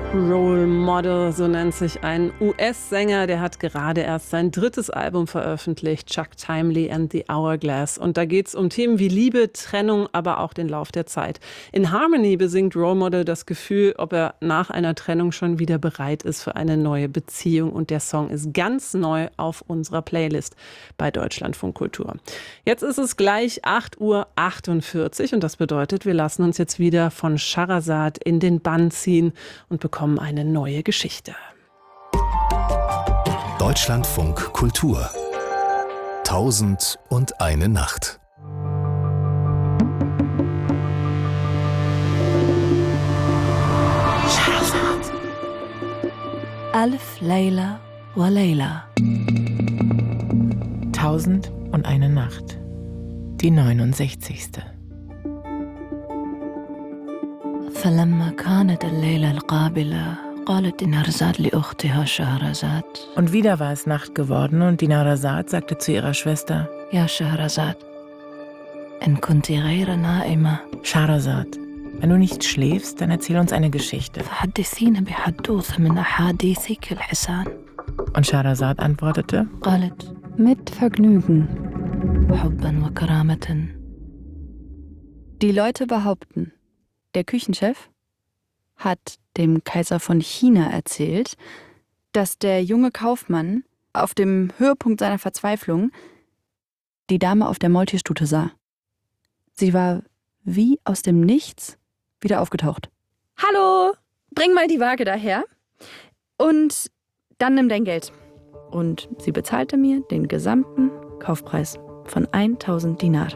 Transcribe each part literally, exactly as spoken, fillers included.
Role Model, so nennt sich ein U S-Sänger, der hat gerade erst sein drittes Album veröffentlicht, Chuck Timely and the Hourglass. Und da geht es um Themen wie Liebe, Trennung, aber auch den Lauf der Zeit. In Harmony besingt Role Model das Gefühl, ob er nach einer Trennung schon wieder bereit ist für eine neue Beziehung. Und der Song ist ganz neu auf unserer Playlist bei Deutschlandfunk Kultur. Jetzt ist es gleich acht Uhr achtundvierzig und das bedeutet, wir lassen uns jetzt wieder von Scheherazad in den Bann ziehen und bekommen eine neue Geschichte. Deutschlandfunk Kultur. Tausend und eine Nacht. Scheherazad. Alf Layla wa Layla. Tausend und eine Nacht. Die neunundsechzigste. فلما كانت الليلة القابلة قالت دينارزاد لأختها شهرزاد. Und wieder war es Nacht geworden und Dinarzad sagte zu ihrer Schwester: يا شهرزاد إن كنت غير نائمة Scheherazad, wenn du nicht schläfst, dann erzähl uns eine Geschichte. فحدثينا بحدوث من أحاديثك الحسان. Und Scheherazad antwortete: قالت mit Vergnügen. حبا وكرامة. Die Leute behaupten, der Küchenchef hat dem Kaiser von China erzählt, dass der junge Kaufmann auf dem Höhepunkt seiner Verzweiflung die Dame auf der Maultierstute sah. Sie war wie aus dem Nichts wieder aufgetaucht. Hallo, bring mal die Waage daher und dann nimm dein Geld. Und sie bezahlte mir den gesamten Kaufpreis von tausend Dinar.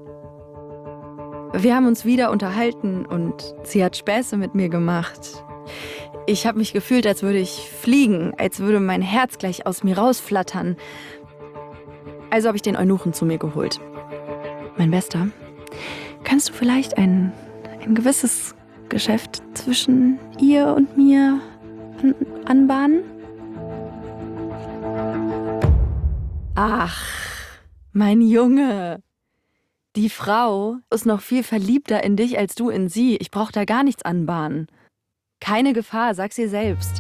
Wir haben uns wieder unterhalten und sie hat Späße mit mir gemacht. Ich habe mich gefühlt, als würde ich fliegen, als würde mein Herz gleich aus mir rausflattern. Also habe ich den Eunuchen zu mir geholt. Mein Bester, kannst du vielleicht ein, ein gewisses Geschäft zwischen ihr und mir an, anbahnen? Ach, mein Junge. Die Frau ist noch viel verliebter in dich als du in sie. Ich brauche da gar nichts anbahnen. Keine Gefahr, sag's ihr selbst.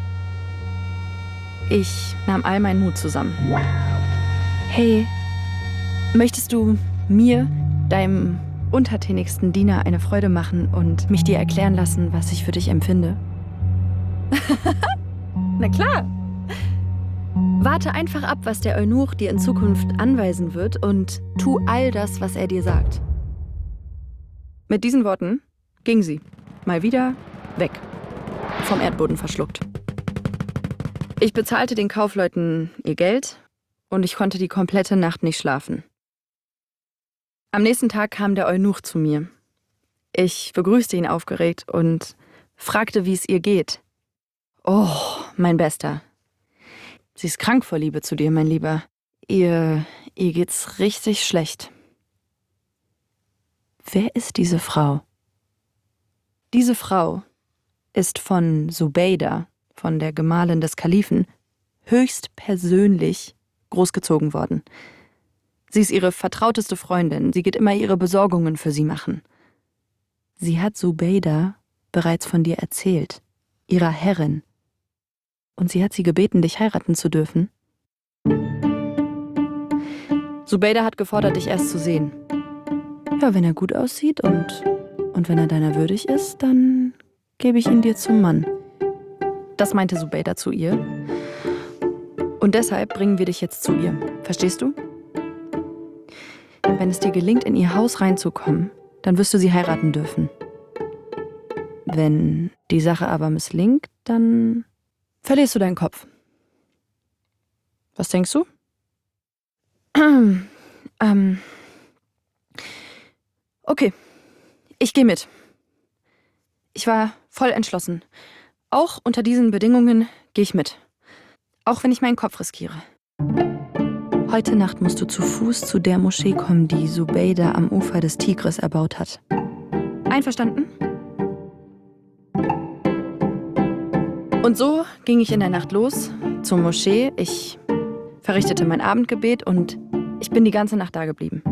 Ich nahm all meinen Mut zusammen. Hey, möchtest du mir, deinem untertänigsten Diener, eine Freude machen und mich dir erklären lassen, was ich für dich empfinde? Na klar. Warte einfach ab, was der Eunuch dir in Zukunft anweisen wird und tu all das, was er dir sagt. Mit diesen Worten ging sie mal wieder weg, vom Erdboden verschluckt. Ich bezahlte den Kaufleuten ihr Geld und ich konnte die komplette Nacht nicht schlafen. Am nächsten Tag kam der Eunuch zu mir. Ich begrüßte ihn aufgeregt und fragte, wie es ihr geht. Oh, mein Bester. Sie ist krank vor Liebe zu dir, mein Lieber. Ihr, ihr geht's richtig schlecht. Wer ist diese Frau? Diese Frau ist von Zubeida, von der Gemahlin des Kalifen, höchstpersönlich großgezogen worden. Sie ist ihre vertrauteste Freundin. Sie geht immer ihre Besorgungen für sie machen. Sie hat Zubeida bereits von dir erzählt, ihrer Herrin. Und sie hat sie gebeten, dich heiraten zu dürfen. Zubeida hat gefordert, dich erst zu sehen. Ja, wenn er gut aussieht und, und wenn er deiner würdig ist, dann gebe ich ihn dir zum Mann. Das meinte Zubeida zu ihr. Und deshalb bringen wir dich jetzt zu ihr. Verstehst du? Wenn es dir gelingt, in ihr Haus reinzukommen, dann wirst du sie heiraten dürfen. Wenn die Sache aber misslingt, dann verlierst du deinen Kopf. Was denkst du? ähm. Okay, ich gehe mit. Ich war voll entschlossen. Auch unter diesen Bedingungen gehe ich mit. Auch wenn ich meinen Kopf riskiere. Heute Nacht musst du zu Fuß zu der Moschee kommen, die Zubeida am Ufer des Tigris erbaut hat. Einverstanden? Und so ging ich in der Nacht los zur Moschee. Ich verrichtete mein Abendgebet und ich bin die ganze Nacht da geblieben.